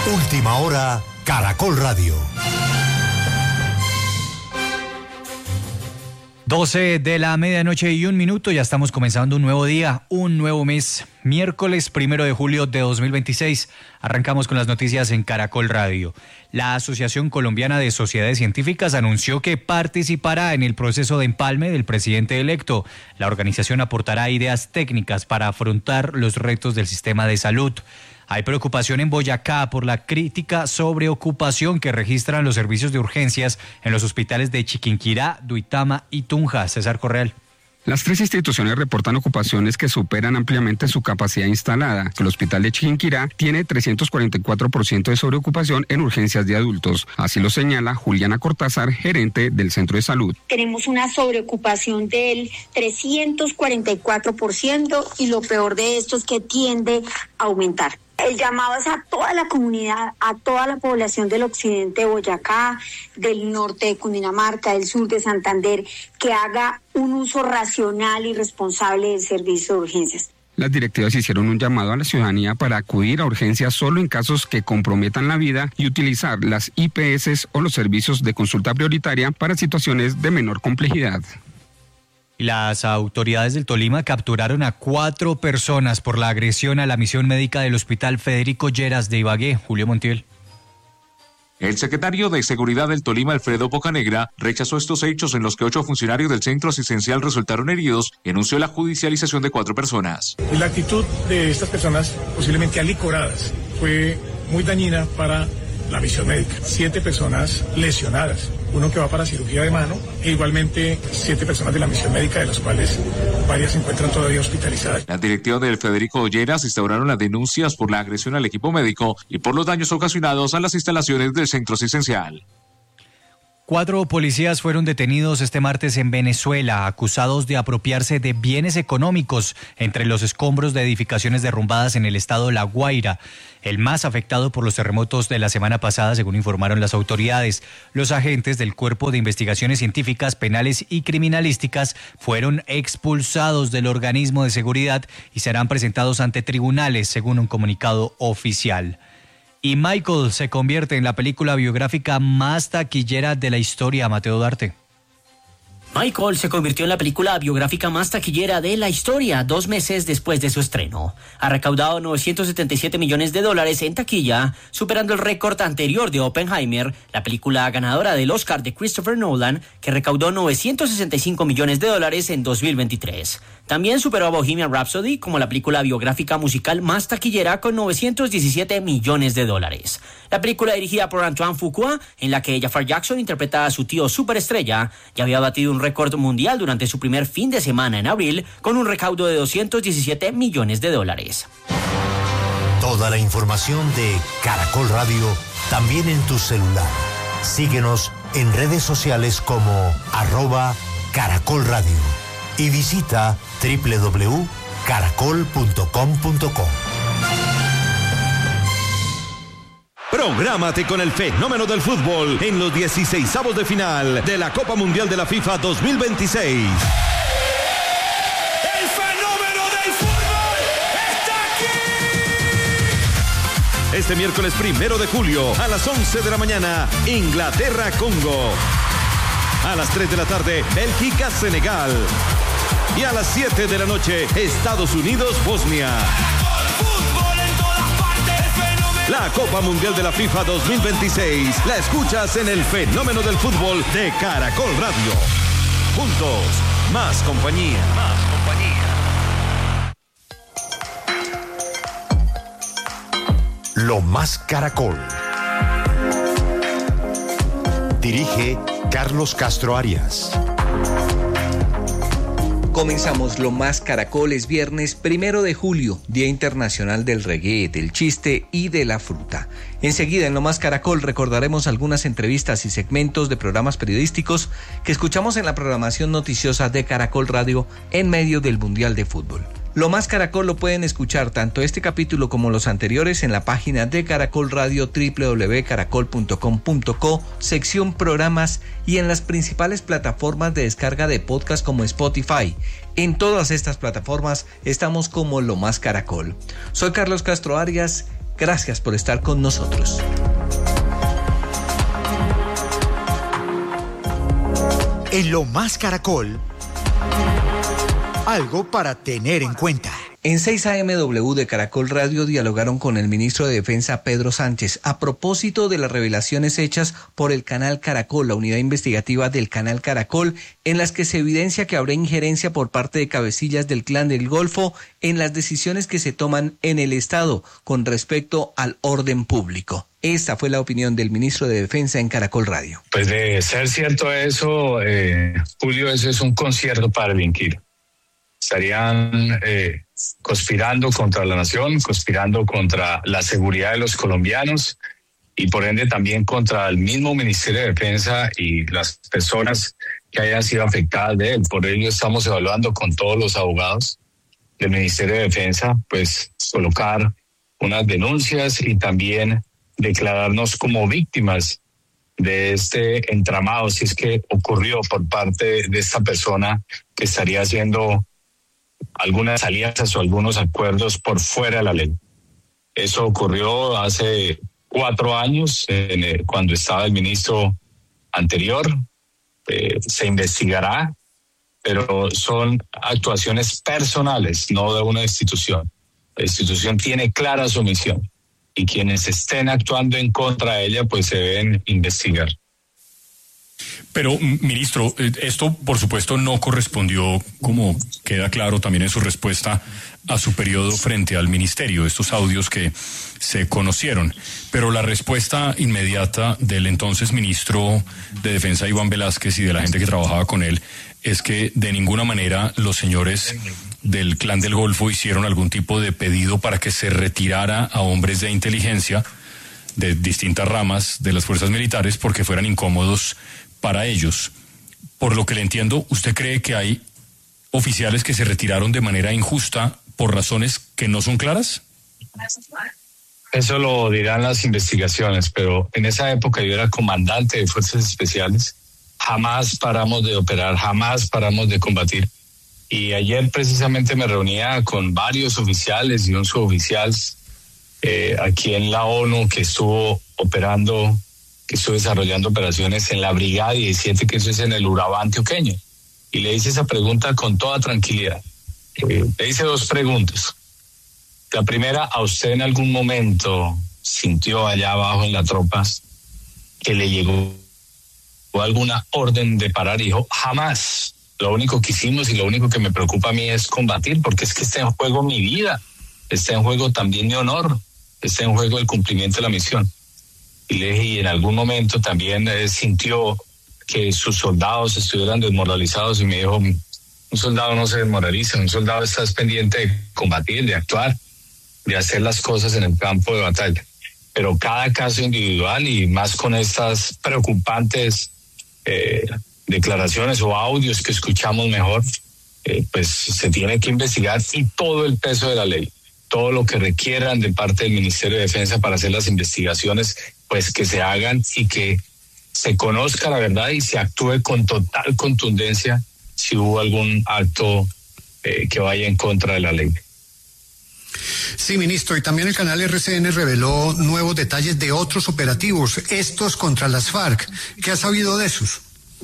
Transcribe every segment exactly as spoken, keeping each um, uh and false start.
Última hora, Caracol Radio. doce de la medianoche y un minuto, ya estamos comenzando un nuevo día, un nuevo mes, miércoles primero de julio de dos mil veintiséis. Arrancamos con las noticias en Caracol Radio. La Asociación Colombiana de Sociedades Científicas anunció que participará en el proceso de empalme del presidente electo. La organización aportará ideas técnicas para afrontar los retos del sistema de salud. Hay preocupación en Boyacá por la crítica sobre ocupación que registran los servicios de urgencias en los hospitales de Chiquinquirá, Duitama y Tunja. César Correal. Las tres instituciones reportan ocupaciones que superan ampliamente su capacidad instalada. El hospital de Chiquinquirá tiene trescientos cuarenta y cuatro por ciento de sobreocupación en urgencias de adultos. Así lo señala Juliana Cortázar, gerente del centro de salud. Tenemos una sobreocupación del trescientos cuarenta y cuatro por ciento y lo peor de esto es que tiende a aumentar. El llamado es a toda la comunidad, a toda la población del occidente de Boyacá, del norte de Cundinamarca, del sur de Santander, que haga un uso racional y responsable del servicio de urgencias. Las directivas hicieron un llamado a la ciudadanía para acudir a urgencias solo en casos que comprometan la vida y utilizar las I P S o los servicios de consulta prioritaria para situaciones de menor complejidad. Las autoridades del Tolima capturaron a cuatro personas por la agresión a la misión médica del Hospital Federico Lleras de Ibagué. Julio Montiel. El secretario de Seguridad del Tolima, Alfredo Bocanegra, rechazó estos hechos en los que ocho funcionarios del centro asistencial resultaron heridos y anunció la judicialización de cuatro personas. La actitud de estas personas, posiblemente alicoradas, fue muy dañina para la misión médica. Siete personas lesionadas, uno que va para cirugía de mano e igualmente siete personas de la misión médica, de las cuales varias se encuentran todavía hospitalizadas. Las directivas del Federico Lleras instauraron las denuncias por la agresión al equipo médico y por los daños ocasionados a las instalaciones del centro asistencial. Cuatro policías fueron detenidos este martes en Venezuela, acusados de apropiarse de bienes económicos entre los escombros de edificaciones derrumbadas en el estado La Guaira, el más afectado por los terremotos de la semana pasada, según informaron las autoridades. Los agentes del Cuerpo de Investigaciones Científicas, Penales y Criminalísticas fueron expulsados del organismo de seguridad y serán presentados ante tribunales, según un comunicado oficial. Y Michael se convierte en la película biográfica más taquillera de la historia, Mateo Duarte. Michael se convirtió en la película biográfica más taquillera de la historia dos meses después de su estreno. Ha recaudado novecientos setenta y siete millones de dólares en taquilla, superando el récord anterior de Oppenheimer, la película ganadora del Oscar de Christopher Nolan, que recaudó novecientos sesenta y cinco millones de dólares en dos mil veintitrés. También superó a Bohemian Rhapsody como la película biográfica musical más taquillera con novecientos diecisiete millones de dólares. La película dirigida por Antoine Fuqua, en la que Jafar Jackson interpreta a su tío superestrella, ya había batido un récord mundial durante su primer fin de semana en abril con un recaudo de doscientos diecisiete millones de dólares. Toda la información de Caracol Radio también en tu celular. Síguenos en redes sociales como arroba Caracol Radio y visita doble u doble u doble u punto caracol punto com punto co. Prográmate con el fenómeno del fútbol en los dieciseisavos de final de la Copa Mundial de la FIFA dos mil veintiséis. ¡El fenómeno del fútbol está aquí! Este miércoles primero de julio a las once de la mañana, Inglaterra-Congo. A las tres de la tarde, Bélgica-Senegal. Y a las siete de la noche, Estados Unidos-Bosnia. La Copa Mundial de la FIFA dos mil veintiséis la escuchas en el fenómeno del fútbol de Caracol Radio. Juntos, más compañía. Más compañía. Lo Más Caracol. Dirige Carlos Castro Arias. Comenzamos Lo Más Caracol, es viernes primero de julio, Día Internacional del Reggae, del Chiste y de la Fruta. Enseguida en Lo Más Caracol recordaremos algunas entrevistas y segmentos de programas periodísticos que escuchamos en la programación noticiosa de Caracol Radio en medio del Mundial de Fútbol. Lo Más Caracol lo pueden escuchar tanto este capítulo como los anteriores en la página de Caracol Radio, doble u doble u doble u punto caracol punto com punto co, sección programas, y en las principales plataformas de descarga de podcast como Spotify. En todas estas plataformas estamos como Lo Más Caracol. Soy Carlos Castro Arias. Gracias por estar con nosotros. En Lo Más Caracol, algo para tener en cuenta. En seis A M W de Caracol Radio dialogaron con el ministro de Defensa Pedro Sánchez a propósito de las revelaciones hechas por el canal Caracol, la unidad investigativa del canal Caracol, en las que se evidencia que habrá injerencia por parte de cabecillas del Clan del Golfo en las decisiones que se toman en el Estado con respecto al orden público. Esta fue la opinión del ministro de Defensa en Caracol Radio. Pues de ser cierto eso, eh, Julio, eso es un concierto para delinquir. Estarían eh, conspirando contra la nación, conspirando contra la seguridad de los colombianos y por ende también contra el mismo Ministerio de Defensa y las personas que hayan sido afectadas de él. Por ello estamos evaluando con todos los abogados del Ministerio de Defensa, pues colocar unas denuncias y también declararnos como víctimas de este entramado, si es que ocurrió por parte de esta persona que estaría haciendo algunas alianzas o algunos acuerdos por fuera de la ley. Eso ocurrió hace cuatro años, en el, cuando estaba el ministro anterior. Eh, se investigará, pero son actuaciones personales, no de una institución. La institución tiene clara su misión y quienes estén actuando en contra de ella, pues se deben investigar. Pero, ministro, esto por supuesto no correspondió, como queda claro también en su respuesta, a su periodo frente al ministerio, estos audios que se conocieron. Pero la respuesta inmediata del entonces ministro de Defensa, Iván Velásquez, y de la gente que trabajaba con él, es que de ninguna manera los señores del Clan del Golfo hicieron algún tipo de pedido para que se retirara a hombres de inteligencia de distintas ramas de las fuerzas militares porque fueran incómodos para ellos. Por lo que le entiendo, ¿usted cree que hay oficiales que se retiraron de manera injusta por razones que no son claras? Eso lo dirán las investigaciones, pero en esa época yo era comandante de Fuerzas Especiales. Jamás paramos de operar, jamás paramos de combatir. Y ayer precisamente me reunía con varios oficiales y un suboficial eh, aquí en la ONU que estuvo operando, que estuvo desarrollando operaciones en la Brigada diecisiete, que eso es en el Urabá antioqueño. Y le hice esa pregunta con toda tranquilidad. Eh, le hice dos preguntas. La primera, ¿a usted en algún momento sintió allá abajo en la tropa que le llegó alguna orden de parar? Y dijo, jamás. Lo único que hicimos y lo único que me preocupa a mí es combatir, porque es que está en juego mi vida, está en juego también mi honor, está en juego el cumplimiento de la misión. Y le dije, y en algún momento también eh, sintió que sus soldados estuvieran desmoralizados, y me dijo, un soldado no se desmoraliza, un soldado está pendiente de combatir, de actuar, de hacer las cosas en el campo de batalla. Pero cada caso individual, y más con estas preocupantes eh, declaraciones o audios que escuchamos mejor, eh, pues se tiene que investigar, y todo el peso de la ley, todo lo que requieran de parte del Ministerio de Defensa para hacer las investigaciones, pues que se hagan y que se conozca la verdad y se actúe con total contundencia si hubo algún acto eh, que vaya en contra de la ley. Sí, ministro, y también el canal R C N reveló nuevos detalles de otros operativos, estos contra las FARC. ¿Qué ha sabido de esos?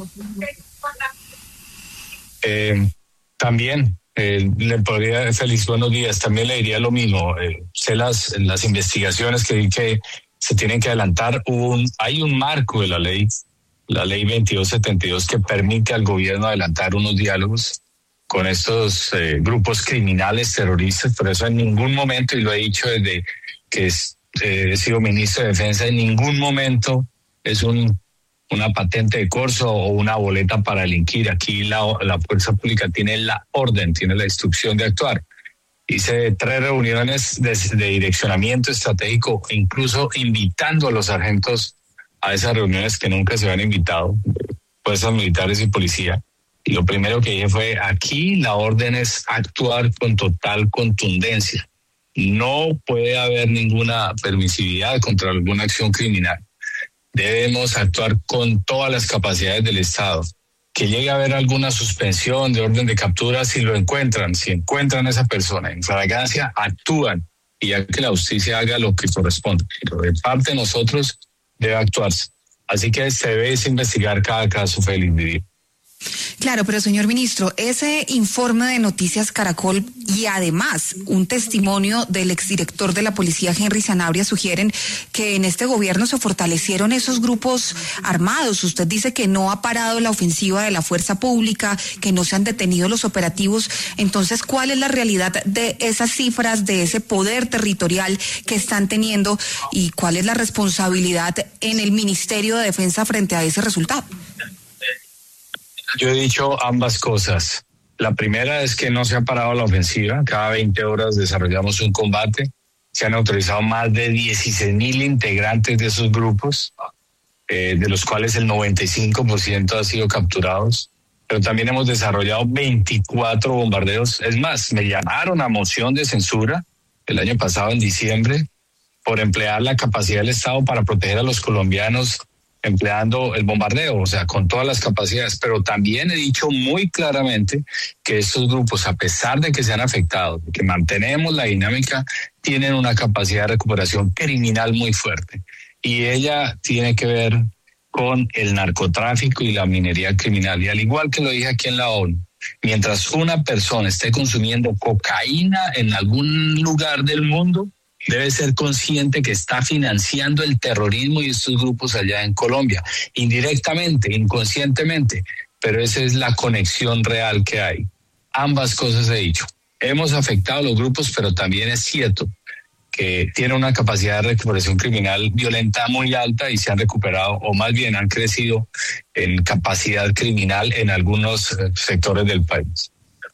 Eh, también eh, le podría, feliz buenos días, también le diría lo mismo. Eh, sé las, las investigaciones que, que se tienen que adelantar. Un, hay un marco de la ley, la ley veintidós setenta y dos, que permite al gobierno adelantar unos diálogos con estos eh, grupos criminales terroristas. Por eso en ningún momento, y lo he dicho desde que es, eh, he sido ministro de Defensa, en ningún momento es un una patente de corso o una boleta para delinquir. Aquí la, la fuerza pública tiene la orden, tiene la instrucción de actuar. Hice tres reuniones de, de direccionamiento estratégico, incluso invitando a los sargentos a esas reuniones que nunca se habían invitado, fuerzas militares y policía. Y lo primero que dije fue, aquí la orden es actuar con total contundencia. No puede haber ninguna permisividad contra alguna acción criminal. Debemos actuar con todas las capacidades del Estado. Que llegue a haber alguna suspensión de orden de captura, si lo encuentran, si encuentran a esa persona en flagrancia, actúan y ya que la justicia haga lo que corresponde. Pero de parte de nosotros debe actuarse. Así que se debe investigar cada caso, Félix Vivier. Claro, pero señor ministro, ese informe de Noticias Caracol y además un testimonio del exdirector de la policía, Henry Sanabria, sugieren que en este gobierno se fortalecieron esos grupos armados. Usted dice que no ha parado la ofensiva de la fuerza pública, que no se han detenido los operativos. Entonces, ¿cuál es la realidad de esas cifras, de ese poder territorial que están teniendo y cuál es la responsabilidad en el Ministerio de Defensa frente a ese resultado? Yo he dicho ambas cosas. La primera es que no se ha parado la ofensiva. Cada veinte horas desarrollamos un combate. Se han autorizado más de dieciséis mil integrantes de esos grupos, eh, de los cuales el noventa y cinco por ciento han sido capturados. Pero también hemos desarrollado veinticuatro bombardeos. Es más, me llamaron a moción de censura el año pasado, en diciembre, por emplear la capacidad del Estado para proteger a los colombianos empleando el bombardeo, o sea, con todas las capacidades. Pero también he dicho muy claramente que estos grupos, a pesar de que se han afectado, que mantenemos la dinámica, tienen una capacidad de recuperación criminal muy fuerte. Y ella tiene que ver con el narcotráfico y la minería criminal. Y al igual que lo dije aquí en la ONU, mientras una persona esté consumiendo cocaína en algún lugar del mundo, debe ser consciente que está financiando el terrorismo y estos grupos allá en Colombia, indirectamente, inconscientemente, pero esa es la conexión real que hay. Ambas cosas he dicho. Hemos afectado a los grupos, pero también es cierto que tienen una capacidad de recuperación criminal violenta muy alta y se han recuperado, o más bien han crecido en capacidad criminal en algunos sectores del país.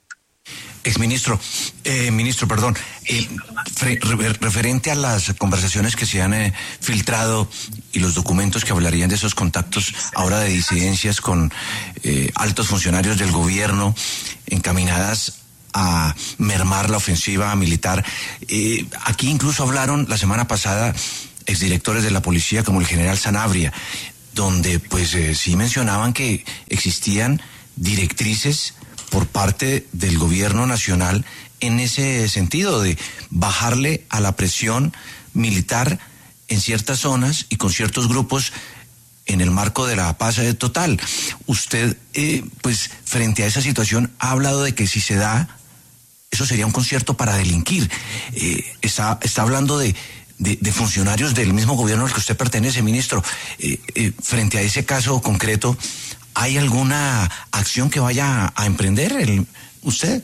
Exministro, eh, ministro, perdón, eh, re, re, referente a las conversaciones que se han eh, filtrado y los documentos que hablarían de esos contactos ahora de disidencias con eh, altos funcionarios del gobierno encaminadas a mermar la ofensiva militar. Eh, aquí incluso hablaron la semana pasada exdirectores de la policía como el general Sanabria, donde pues eh, sí mencionaban que existían directrices por parte del gobierno nacional en ese sentido de bajarle a la presión militar en ciertas zonas y con ciertos grupos en el marco de la paz total. Usted, eh, pues, frente a esa situación ha hablado de que si se da, eso sería un concierto para delinquir. Eh, está, está hablando de, de, de funcionarios del mismo gobierno al que usted pertenece, ministro. Eh, eh, frente a ese caso concreto, ¿hay alguna acción que vaya a emprender el, usted?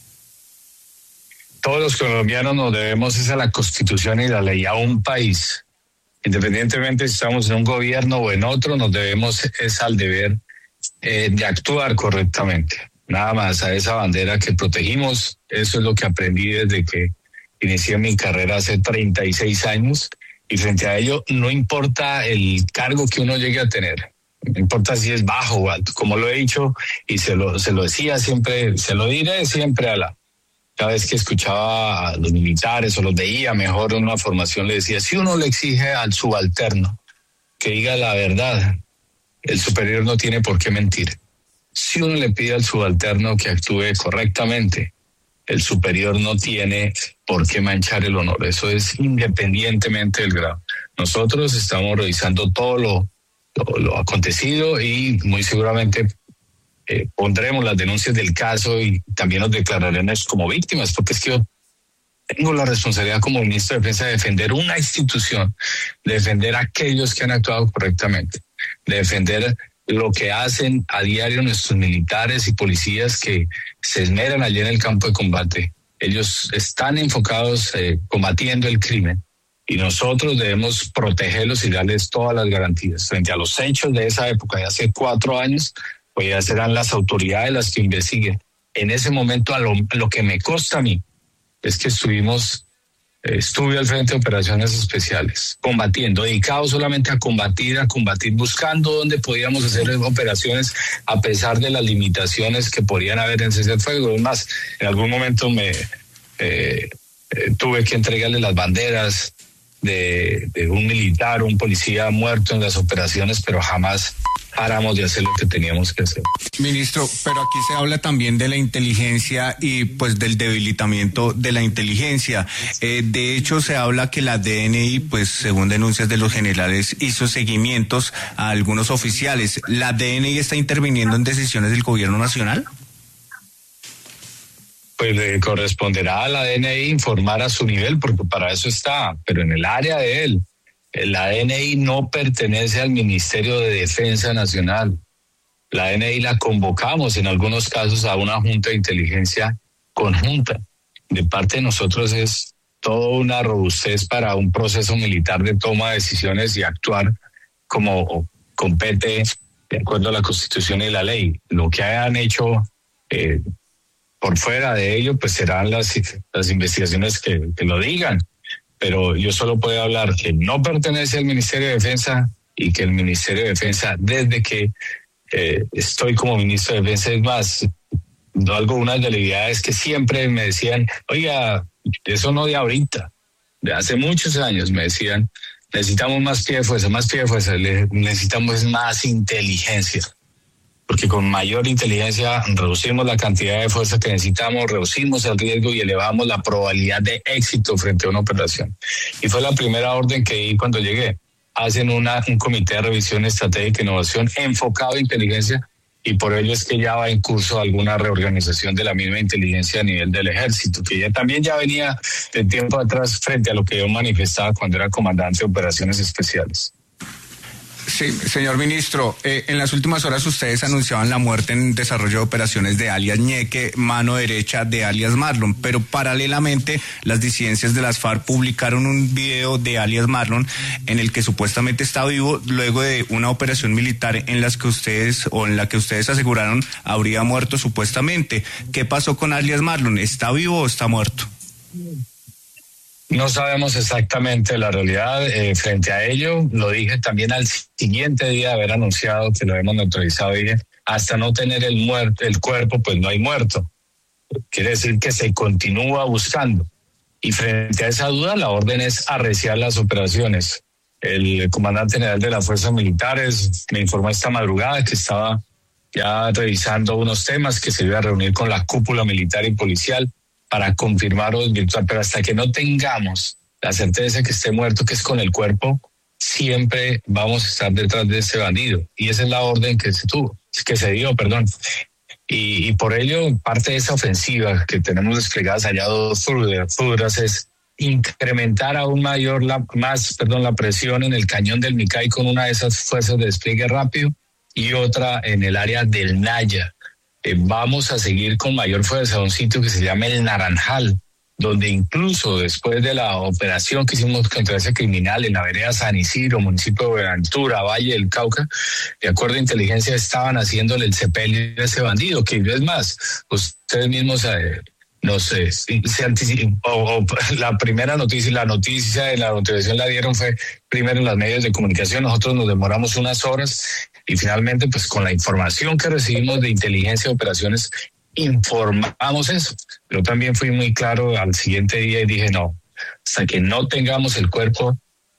Todos los colombianos nos debemos es a la Constitución y la ley, a un país. Independientemente si estamos en un gobierno o en otro, nos debemos es al deber eh, de actuar correctamente. Nada más, a esa bandera que protegimos. Eso es lo que aprendí desde que inicié mi carrera hace treinta y seis años. Y frente a ello, no importa el cargo que uno llegue a tener. No importa si es bajo o alto, como lo he dicho y se lo, se lo decía siempre, se lo diré siempre a la, cada vez que escuchaba a los militares o los veía mejor en una formación, le decía, si uno le exige al subalterno que diga la verdad, el superior no tiene por qué mentir. Si uno le pide al subalterno que actúe correctamente, el superior no tiene por qué manchar el honor. Eso es independientemente del grado. Nosotros estamos revisando todo lo Lo, lo acontecido y muy seguramente eh, pondremos las denuncias del caso y también nos declararemos como víctimas, porque es que yo tengo la responsabilidad como ministro de Defensa de defender una institución, de defender a aquellos que han actuado correctamente, de defender lo que hacen a diario nuestros militares y policías que se esmeran allí en el campo de combate. Ellos están enfocados eh, combatiendo el crimen. Y nosotros debemos protegerlos y darles todas las garantías. Frente a los hechos de esa época, de hace cuatro años, pues ya serán las autoridades las que investiguen. En ese momento, a lo, a lo que me consta a mí, es que estuvimos, eh, estuve al frente de operaciones especiales, combatiendo, dedicados solamente a combatir, a combatir, buscando dónde podíamos hacer operaciones a pesar de las limitaciones que podrían haber en cese al fuego. Es más, en algún momento me eh, eh, tuve que entregarle las banderas De, de un militar, un policía muerto en las operaciones, pero jamás paramos de hacer lo que teníamos que hacer. Ministro, pero aquí se habla también de la inteligencia y pues del debilitamiento de la inteligencia. Eh, de hecho, se habla que la D N I, pues según denuncias de los generales, hizo seguimientos a algunos oficiales. ¿La D N I está interviniendo en decisiones del gobierno nacional? Pues le corresponderá a la D N I informar a su nivel, porque para eso está, pero en el área de él. La D N I no pertenece al Ministerio de Defensa Nacional. La D N I la convocamos en algunos casos a una junta de inteligencia conjunta. De parte de nosotros es toda una robustez para un proceso militar de toma de decisiones y actuar como compete de acuerdo a la Constitución y la ley. Lo que hayan hecho eh, por fuera de ello, pues serán las, las investigaciones que, que lo digan. Pero yo solo puedo hablar que no pertenece al Ministerio de Defensa y que el Ministerio de Defensa, desde que eh, estoy como ministro de Defensa, es más, no algo, unas debilidades que siempre me decían, oiga, eso no de ahorita, de hace muchos años me decían, necesitamos más pie de fuerza, más pie de fuerza, necesitamos más inteligencia. Porque con mayor inteligencia reducimos la cantidad de fuerza que necesitamos, reducimos el riesgo y elevamos la probabilidad de éxito frente a una operación. Y fue la primera orden que di cuando llegué. Hacen una, un comité de revisión estratégica e innovación enfocado en inteligencia y por ello es que ya va en curso alguna reorganización de la misma inteligencia a nivel del ejército, que ya también ya venía de tiempo atrás frente a lo que yo manifestaba cuando era comandante de operaciones especiales. Sí, señor ministro, eh, en las últimas horas ustedes anunciaban la muerte en desarrollo de operaciones de alias Ñeque, mano derecha de alias Marlon, pero paralelamente las disidencias de las FARC publicaron un video de alias Marlon en el que supuestamente está vivo luego de una operación militar en las que ustedes o en la que ustedes aseguraron habría muerto supuestamente. ¿Qué pasó con alias Marlon? ¿Está vivo o está muerto? No sabemos exactamente la realidad. Eh, frente a ello, lo dije también al siguiente día de haber anunciado que lo hemos neutralizado. Dije, hasta no tener el, muerto, el cuerpo, pues no hay muerto. Quiere decir que se continúa buscando. Y frente a esa duda, la orden es arreciar las operaciones. El comandante general de las Fuerzas Militares me informó esta madrugada que estaba ya revisando unos temas, que se iba a reunir con la cúpula militar y policial para confirmar o desvirtuar, pero hasta que no tengamos la certeza que esté muerto, que es con el cuerpo, siempre vamos a estar detrás de ese bandido. Y esa es la orden que se tuvo, que se dio, perdón. Y, y por ello, parte de esa ofensiva que tenemos desplegadas allá dos furas es incrementar aún mayor, la, más, perdón, la presión en el cañón del Micay con una de esas fuerzas de despliegue rápido y otra en el área del Naya. Eh, vamos a seguir con mayor fuerza a un sitio que se llama El Naranjal, donde incluso después de la operación que hicimos contra ese criminal en la vereda San Isidro, municipio de Buenaventura, Valle del Cauca, de acuerdo a inteligencia estaban haciéndole el sepelio a ese bandido, que es más, ustedes mismos eh, no sé, se anticipan, o, o la primera noticia, la noticia de la notificación la dieron fue primero en los medios de comunicación, nosotros nos demoramos unas horas y finalmente pues con la información que recibimos de inteligencia de operaciones informamos eso, pero también fui muy claro al siguiente día y dije no, hasta que no tengamos el cuerpo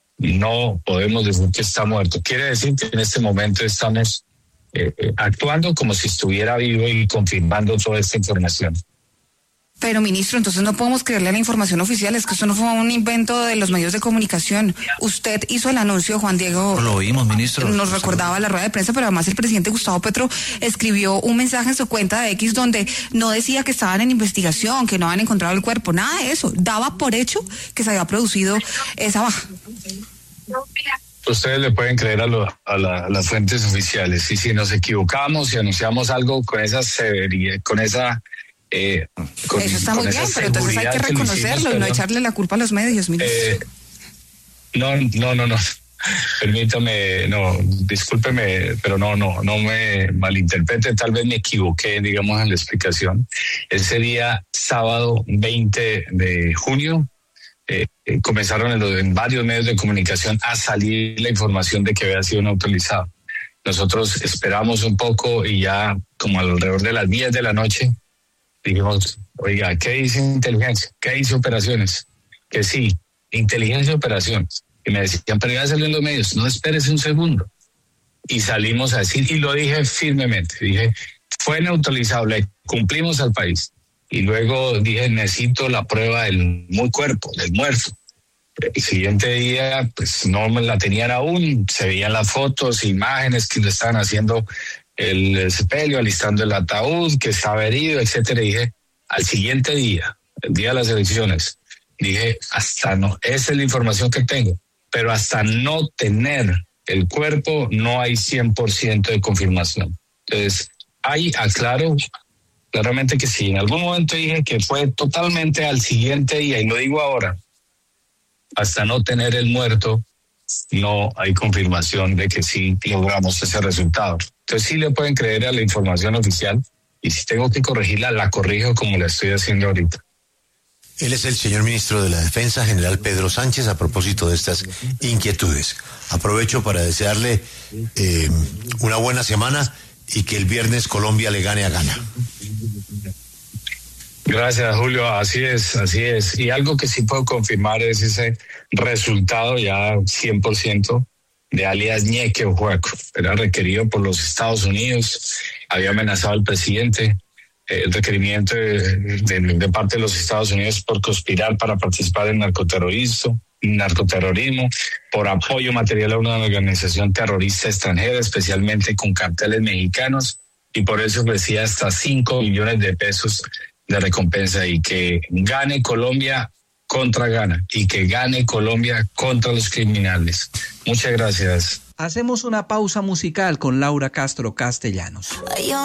no podemos decir que está muerto. Quiere decir que en este momento estamos eh, actuando como si estuviera vivo y confirmando toda esta información. Pero, ministro, entonces no podemos creerle a la información oficial, es que esto no fue un invento de los medios de comunicación. Usted hizo el anuncio, Juan Diego. Lo oímos, ministro. Nos recordaba la rueda de prensa, pero además el presidente Gustavo Petro escribió un mensaje en su cuenta de X donde no decía que estaban en investigación, que no habían encontrado el cuerpo, nada de eso. Daba por hecho que se había producido esa baja. Ustedes le pueden creer a, lo, a, la, a las fuentes oficiales. Y si nos equivocamos y anunciamos algo con esa severidad, con esa... Eh, con, Eso está muy bien, pero entonces hay que reconocerlo hicimos, y no echarle la culpa a los medios, eh, no, no, no, no. Permítame, no, discúlpeme, pero no, no, no me malinterprete, tal vez me equivoqué, digamos, en la explicación. Ese día, sábado veinte de junio, eh, comenzaron en, en varios medios de comunicación a salir la información de que había sido neutralizado. Nosotros esperamos un poco y ya como alrededor de las diez de la noche, dijimos, oiga, ¿qué dice inteligencia? ¿Qué dice operaciones? Que sí, inteligencia y operaciones. Y me decían, pero ya salió en los medios, no esperes un segundo. y salimos a decir, y lo dije firmemente, dije, fue neutralizado, le cumplimos al país. Y luego dije, necesito la prueba del muy cuerpo, del muerto. El siguiente día, pues no me la tenían aún, se veían las fotos, imágenes que le estaban haciendo el sepelio, alistando el ataúd, que estaba herido, etcétera. Y dije, al siguiente día, el día de las elecciones, dije, hasta no, esa es la información que tengo, pero hasta no tener el cuerpo no hay cien por ciento de confirmación. Entonces, ahí aclaro claramente que sí, en algún momento dije que fue totalmente al siguiente día, y lo digo ahora, hasta no tener el muerto, no hay confirmación de que sí logramos ese resultado. Entonces sí le pueden creer a la información oficial, y si tengo que corregirla, la corrijo como la estoy haciendo ahorita. Él es el señor ministro de la Defensa, general Pedro Sánchez, a propósito de estas inquietudes. Aprovecho para desearle eh, una buena semana y que el viernes Colombia le gane a Ghana. Gracias, Julio. Así es, así es. Y algo que sí puedo confirmar es ese resultado ya cien por ciento de alias Ñeque Ojueco. Era requerido por los Estados Unidos, había amenazado al presidente. El requerimiento de, de, de parte de los Estados Unidos por conspirar para participar en narcoterrorismo, narcoterrorismo, por apoyo material a una organización terrorista extranjera, especialmente con carteles mexicanos, y por eso ofrecía hasta cinco millones de pesos de recompensa, y que gane Colombia contra Ghana, y que gane Colombia contra los criminales. Muchas gracias. Hacemos una pausa musical con Laura Castro Castellanos.